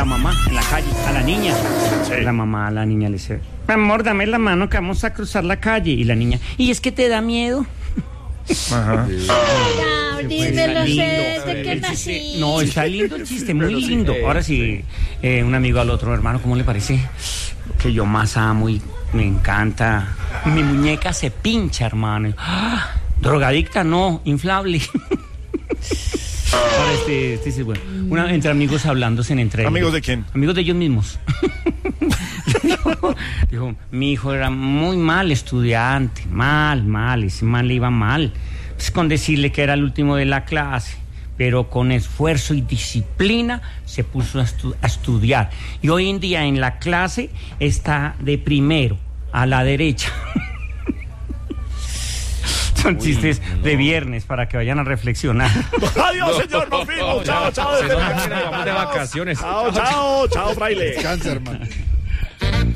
la mamá en la calle, a la niña. Sí. La mamá a la niña le dice, amor, dame la mano que vamos a cruzar la calle. Y la niña, ¿y es que te da miedo? Ajá. Dímelo desde que nací. No, está lindo el chiste, muy lindo. Ahora sí, un amigo al otro, hermano, ¿cómo le parece? Que yo más amo y me encanta. Mi muñeca se pincha, hermano. ¡Ah! Drogadicta, no, inflable. Ahora este es bueno. Entre amigos hablándose entre ellos. ¿Amigos de quién? Amigos de ellos mismos. dijo, mi hijo era muy mal estudiante, mal, ese man le iba mal. Pues con decirle que era el último de la clase, pero con esfuerzo y disciplina se puso a estudiar. Y hoy en día en la clase está de primero, a la derecha. Son chistes de viernes para que vayan a reflexionar. Adiós, señor, nos vimos. Chao. Vamos de vacaciones. Chao, fraile. Descansa, hermano.